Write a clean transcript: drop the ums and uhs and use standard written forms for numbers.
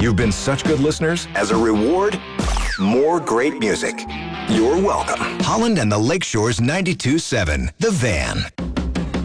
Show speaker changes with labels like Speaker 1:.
Speaker 1: You've been such good listeners. As a reward, more great music. You're welcome. Holland and the Lakeshore's 92.7, The Van.